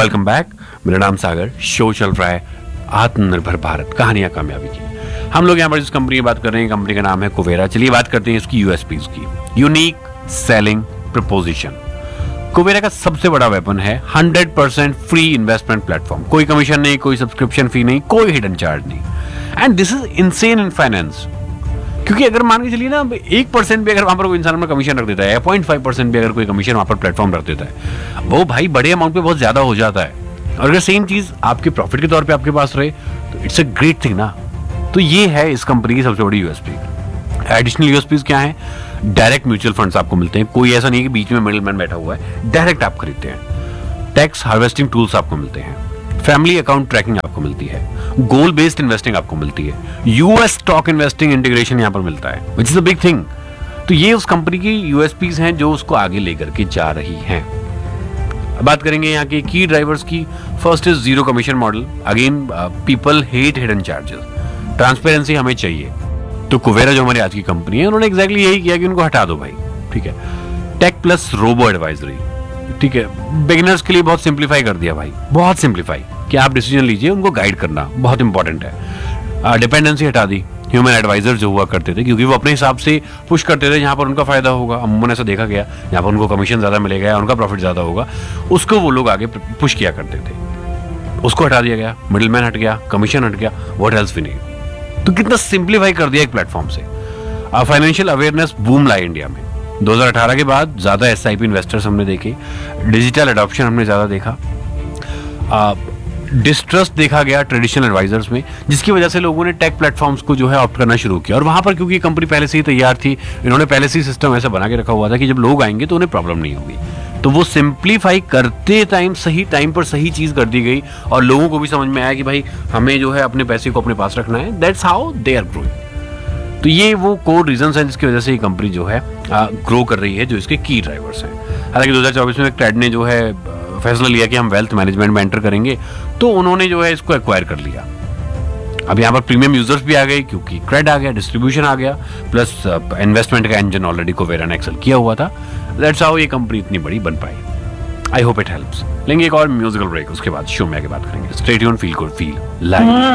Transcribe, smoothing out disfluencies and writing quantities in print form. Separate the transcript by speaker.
Speaker 1: Welcome back. मेरा नाम सागर, show चल रहा है आत्मनिर्भर भारत कहानियां कामयाबी की। हम लोग यहाँ पर जिस कंपनी की बात कर रहे हैं, कंपनी का नाम है कुवेरा। चलिए बात करते हैं इसकी यूएसपीज की। Unique selling preposition. कुवेरा का सबसे बड़ा वेपन है 100% फ्री इन्वेस्टमेंट प्लेटफॉर्म। कोई कमीशन नहीं, कोई सब्सक्रिप्शन फी नहीं, कोई हिडन चार्ज नहीं। And this is insane in finance. क्योंकि अगर मान के चलिए ना 1% भी अगर वहां पर कोई इंसान में कमीशन रख देता है या 0.5% भी अगर कोई कमीशन वहां पर प्लेटफॉर्म रख देता है, वो भाई बड़े अमाउंट पे बहुत ज्यादा हो जाता है। और अगर सेम चीज आपके प्रॉफिट के तौर पे आपके पास रहे तो इट्स अ ग्रेट थिंग ना। तो ये है इस कंपनी की सबसे बड़ी यूएसपी। एडिशनल यूएसपीज क्या है? डायरेक्ट म्यूचुअल फंड्स आपको मिलते हैं। कोई ऐसा नहीं है कि बीच में मिडिलमैन बैठा हुआ है, डायरेक्ट आप खरीदते हैं। टैक्स हार्वेस्टिंग टूल्स आपको मिलते हैं। फैमिली अकाउंट ट्रैकिंग आपको मिलती है। गोल बेस्ड इन्वेस्टिंग आपको मिलती है। यूएस स्टॉक इन्वेस्टिंग इंटीग्रेशन यहां पर मिलता है, which is a big thing. तो ये उस कंपनी की यूएसपीज हैं जो उसको आगे लेकर के जा रही हैं। बात करेंगे यहाँ के की ड्राइवर्स की। First is zero commission model. Again people hate hidden charges. Transparency हमें चाहिए। तो कुवेरा जो हमारी आज की कंपनी है, उन्होंने एग्जैक्टली यही किया कि उनको हटा दो भाई, ठीक है। टेक प्लस रोबो एडवाइजरी, ठीक है। बिगिनर्स के लिए बहुत सिंप्लीफाई कर दिया भाई, बहुत सिंप्लीफाई कि आप डिसीजन लीजिए, उनको गाइड करना बहुत इंपॉर्टेंट है। डिपेंडेंसी हटा दी। ह्यूमन एडवाइजर जो हुआ करते थे, क्योंकि वो अपने हिसाब से पुश करते थे जहां पर उनका फायदा होगा। अमूमन ऐसा देखा गया, जहां पर उनको कमीशन ज्यादा मिलेगा या उनका प्रॉफिट ज्यादा होगा, उसको वो लोग आगे पुश किया करते थे। उसको हटा दिया गया, मिडिलमैन हट गया, कमीशन हट गया, व्हाट एल्स वी नीड। तो कितना सिंप्लीफाई कर दिया एक प्लेटफॉर्म से। फाइनेंशियल अवेयरनेस बूम लाई इंडिया में 2018 के बाद। ज्यादा एसआईपी इन्वेस्टर्स हमने देखे, डिजिटल एडॉप्शन हमने ज्यादा देखा, डिस्ट्रस्ट देखा गया ट्रेडिशनल एडवाइजर्स में, जिसकी वजह से लोगों ने टेक प्लेटफॉर्म्स को जो है ऑप्ट करना शुरू किया। और वहां पर क्योंकि कंपनी पहले से ही तैयार थी, इन्होंने पहले से ही सिस्टम ऐसा बना के रखा हुआ था कि जब लोग आएंगे तो उन्हें प्रॉब्लम नहीं होगी। तो वो सिंप्लीफाई करते टाइम सही टाइम पर सही चीज कर दी गई और लोगों को भी समझ में आया कि भाई हमें जो है अपने पैसे को अपने पास रखना है। That's how they are growing. तो ये वो कोर रीजंस हैं जिसकी वजह से ये कंपनी जो है ग्रो कर रही है, जो इसके की ड्राइवर्स हैं। हालांकि 2024 में ट्रेड ने जो है फैसला लिया कि हम वेल्थ मैनेजमेंट में एंटर करेंगे, तो उन्होंने जो है इसको एक्वायर कर लिया। अब यहाँ पर प्रीमियम यूजर्स भी आ गए क्योंकि क्रेड आ गया, डिस्ट्रीब्यूशन आ गया, प्लस इन्वेस्टमेंट का इंजन ऑलरेडी कुवेरा ने एक्सेल किया हुआ था। दैट्स हाउ ये कंपनी इतनी बड़ी बन पाई। I hope it helps. लेंगे एक और म्यूजिकल ब्रेक, उसके बाद शो में आगे बात करेंगे। Stay tuned, feel good, feel live.